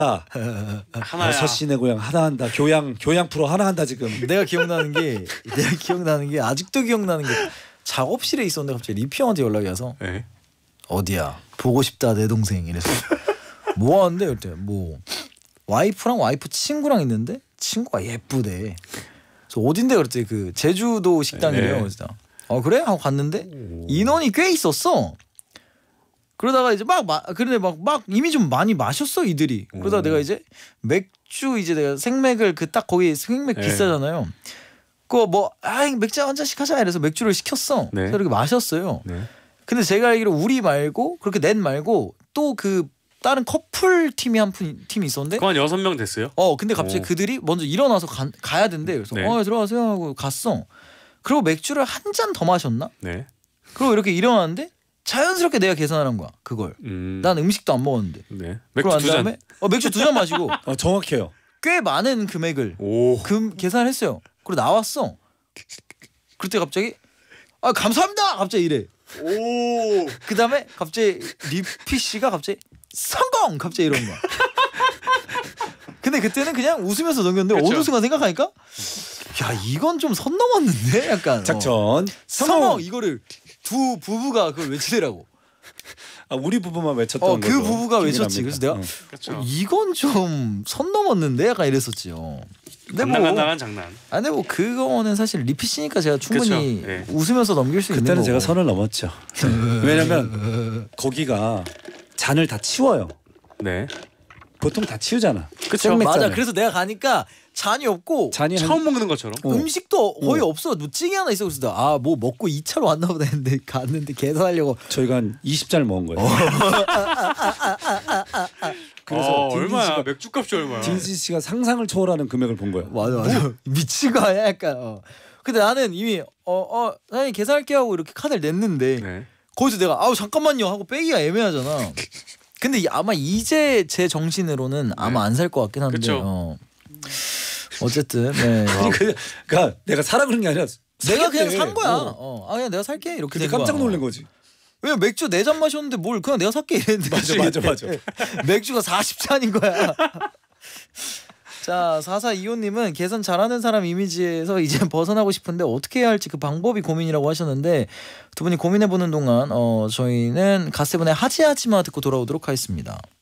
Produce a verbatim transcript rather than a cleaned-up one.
아, 하나야. 여섯 시내 고향 하나 한다. 교양 교양 프로 하나 한다 지금. 내가 기억나는 게 내가 기억나는 게 아직도 기억나는 게 작업실에 있었는데 갑자기 리피 형한테 연락이 와서 네. 어디야 보고 싶다 내 동생 이래서 뭐 하는데 그때 뭐 와이프랑 와이프 친구랑 있는데 친구가 예쁘대. 그래서 어딘데 그랬더니 그 제주도 식당이래요. 네. 그래서 어 그래 하고 갔는데 인원이 꽤 있었어. 그러다가 이제 막 마, 그런데 막 막 이미 좀 많이 마셨어 이들이. 그러다가 오. 내가 이제 맥주 이제 내가 생맥을 그 딱 거기 생맥 네. 비싸잖아요. 그거 뭐 아 맥주 한 잔씩 하자 이래서 맥주를 시켰어. 네. 그래서 이렇게 마셨어요. 네. 근데 제가 알기로 우리 말고 그렇게 넷 말고 또 그 다른 커플 팀이 한 푼 팀이 있었는데 그거 한 여섯 명 됐어요? 어 근데 갑자기 오. 그들이 먼저 일어나서 가, 가야 된대. 그래서 네. 어 들어가세요 하고 갔어. 그리고 맥주를 한 잔 더 마셨나? 네. 그리고 이렇게 일어났는데 자연스럽게 내가 계산을 한 거야 그걸. 음. 난 음식도 안 먹었는데. 네. 그러고 맥주 난 두 잔. 다음에 어 맥주 두 잔 마시고 어, 정확해요. 꽤 많은 금액을 오. 금 계산했어요. 그리고 나왔어. 그때 갑자기 아 감사합니다 갑자기 이래. 오. 그 다음에 갑자기 리피 씨가 갑자기 성공 갑자기 이런 거야. 근데 그때는 그냥 웃으면서 넘겼는데 그쵸. 어느 순간 생각하니까 야 이건 좀 선 넘었는데 약간 작전 어. 성공. 성공 이거를 두 부부가 그걸 외치더라고. 아, 우리 부부만 외쳤던 어, 그 걸로 부부가 기억이 외쳤지. 납니다. 그래서 내가 어. 그렇죠. 어, 이건 좀 선 넘었는데 약간 이랬었지요. 근데 뭐, 간당간당한 장난. 아, 근데 뭐 그거는 사실 리피 씨니까 제가 충분히 그쵸. 네. 웃으면서 넘길 수 있는 그때는 거고. 제가 선을 넘었죠. 왜냐면 거기가 잔을 다 치워요. 네. 보통 다 치우잖아. 그쵸. 생맥 맞아. 잔을. 그래서 내가 가니까 잔이 없고 잔이 한- 처음 먹는 것처럼. 어. 음식도 거의 어. 없어. 뭐 찌개 하나 있어. 그래서 아뭐 먹고 이 차로 왔나 보다 했는데 갔는데 계산하려고 저희가 한 이십 잔을 먹은 거예요. 그래서 어, 딘딘 얼마야? 씨가- 맥주값이 얼마야? 딘지 씨가 상상을 초월하는 금액을 본 거예요. 맞아 맞아. 미친 거 아니야 약간. 어. 근데 나는 이미 어어 사장님 계산할게 하고 이렇게 카드를 냈는데 네. 거기서 내가 아우 잠깐만요 하고 빼기가 애매하잖아. 근데 이- 아마 이제 제 정신으로는 아마 안 살 것 같긴 한데. 그쵸. 어. 어쨌든 네. 아니 그, 그러니까 내가 사라 그런 게 아니라 내가 사겠대. 그냥 산 거야. 어. 어. 아 그냥 내가 살게 이렇게 근데 된 거야. 깜짝 놀란 거지. 왜냐 맥주 네 잔 마셨는데 뭘 그냥 내가 살게 이랬는데 맞아 맞아 맞아. 맥주가 사십 잔인 거야. 자 사사이오님은 계산 잘하는 사람 이미지에서 이제 벗어나고 싶은데 어떻게 해야 할지 그 방법이 고민이라고 하셨는데 두 분이 고민해보는 동안 어, 저희는 갓세븐의 하지하지마 듣고 돌아오도록 하겠습니다.